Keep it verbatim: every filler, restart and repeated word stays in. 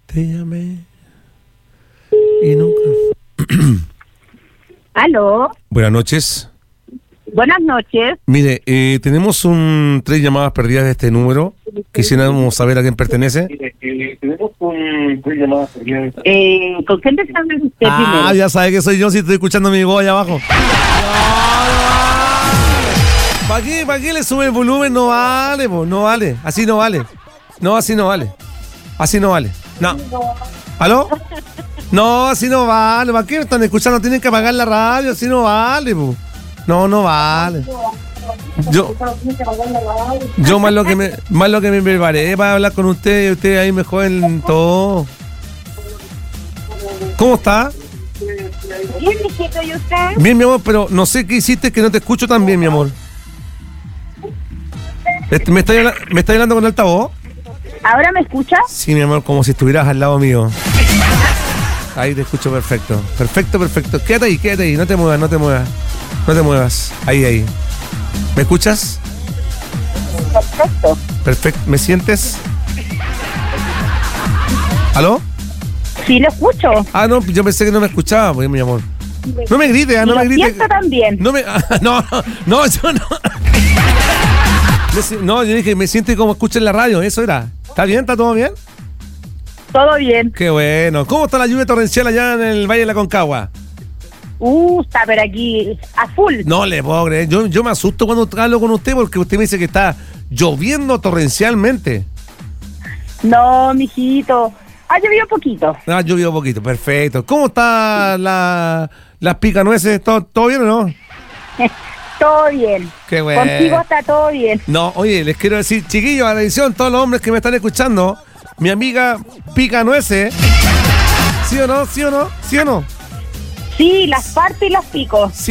Te llamé y nunca... Aló. Buenas noches. Buenas noches. Mire, eh, tenemos un tres llamadas perdidas de este número. Quisiéramos saber a quién pertenece. Mire, eh, tenemos un tres llamadas perdidas. Eh, ¿Con quién te está hablando usted Ah, primero? ya sabe que soy yo si estoy escuchando mi voz allá abajo. ¿Para qué? ¿Para qué le sube el volumen? No vale, po, no vale. Así no vale. No, así no vale. Así no vale. No. ¿Aló? No, así no vale. ¿Para qué me están escuchando? Tienen que apagar la radio. Así no vale, po. No, no vale. Yo, yo más lo que me, más lo que me preparé para hablar con usted, usted ahí me joden todo. ¿Cómo está? Bien, mijito, ¿y usted? Bien, mi amor, pero no sé qué hiciste que no te escucho tan bien, mi amor. Este, ¿Me estás habla- me estás hablando con altavoz? ¿Ahora me escucha? Sí, mi amor, como si estuvieras al lado mío. Ahí te escucho perfecto. Perfecto, perfecto. Quédate ahí, quédate ahí. No te muevas, no te muevas. No te muevas. Ahí, ahí. ¿Me escuchas? Perfecto. Perfecto. ¿Me sientes? ¿Aló? Sí, lo escucho. Ah, no, yo pensé que no me escuchaba, pues, mi amor. No me grites, ah, no Y me lo grites. siento también. No me. ah, No, no, no, yo no. Me si- No, yo dije, me siente como escucha en la radio, eso era. ¿Está bien? ¿Está todo bien? Todo bien. Qué bueno. ¿Cómo está la lluvia torrencial allá en el Valle de la Concagua? Uh, está pero aquí a full. No le puedo creer. Yo, yo me asusto cuando hablo con usted porque usted me dice que está lloviendo torrencialmente. No, mijito. Ha llovido poquito. Ah, llovido poquito. Perfecto. ¿Cómo está la, las picanueces? ¿Todo, ¿Todo bien o no? Todo bien. Qué bueno. Contigo está todo bien. No, oye, les quiero decir, chiquillos, atención, todos los hombres que me están escuchando, mi amiga Picanueces, ¿sí o no? ¿Sí o no? ¿Sí o no? Sí, las parto y las pico.